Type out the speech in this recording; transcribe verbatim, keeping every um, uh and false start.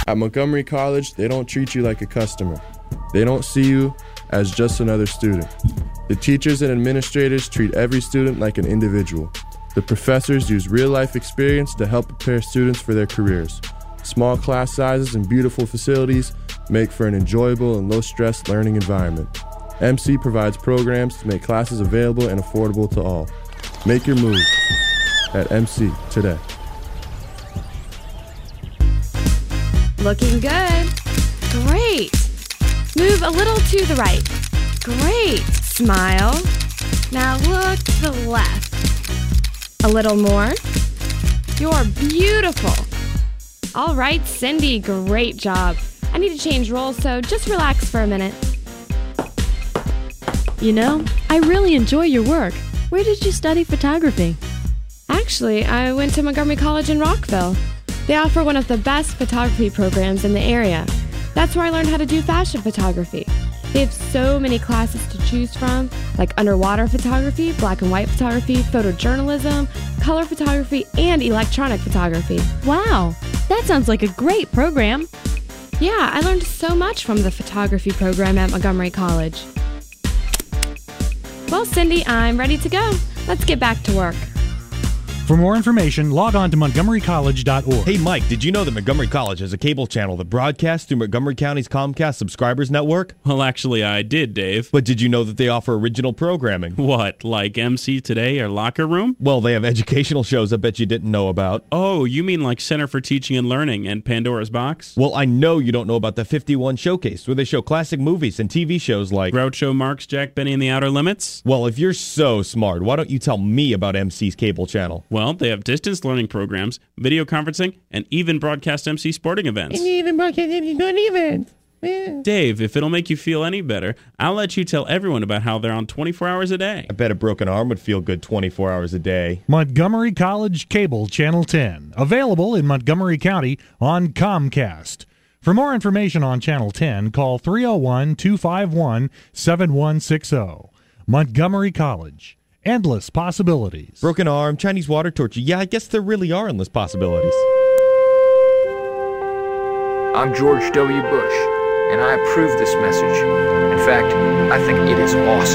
At Montgomery College, they don't treat you like a customer. They don't see you as just another student. The teachers and administrators treat every student like an individual. The professors use real-life experience to help prepare students for their careers. Small class sizes and beautiful facilities make for an enjoyable and low-stress learning environment. M C provides programs to make classes available and affordable to all. Make your move at M C today. Looking good. Great. Move a little to the right. Great. Smile. Now look to the left. A little more. You're beautiful. All right, Cindy, great job. I need to change roles, so just relax for a minute. You know, I really enjoy your work. Where did you study photography? Actually, I went to Montgomery College in Rockville. They offer one of the best photography programs in the area. That's where I learned how to do fashion photography. They have so many classes to choose from, like underwater photography, black and white photography, photojournalism, color photography, and electronic photography. Wow, that sounds like a great program. Yeah, I learned so much from the photography program at Montgomery College. Well, Cindy, I'm ready to go. Let's get back to work. For more information, log on to montgomery college dot org. Hey, Mike, did you know that Montgomery College has a cable channel that broadcasts through Montgomery County's Comcast Subscribers Network? Well, actually, I did, Dave. But did you know that they offer original programming? What, like M C Today or Locker Room? Well, they have educational shows I bet you didn't know about. Oh, you mean like Center for Teaching and Learning and Pandora's Box? Well, I know you don't know about the fifty-one Showcase, where they show classic movies and T V shows like Groucho Marx, Jack Benny and the Outer Limits? Well, if you're so smart, why don't you tell me about M C's cable channel? Well, they have distance learning programs, video conferencing, and even broadcast M C sporting events. And even broadcast M C sporting events. Yeah. Dave, if it'll make you feel any better, I'll let you tell everyone about how they're on twenty-four hours a day. I bet a broken arm would feel good twenty-four hours a day. Montgomery College Cable Channel ten, available in Montgomery County on Comcast. For more information on Channel ten, call three oh one, two five one, seven one six oh. Montgomery College. Endless possibilities. Broken arm, Chinese water torture. Yeah, I guess there really are endless possibilities. I'm George W. Bush, and I approve this message. In fact, I think it is awesome.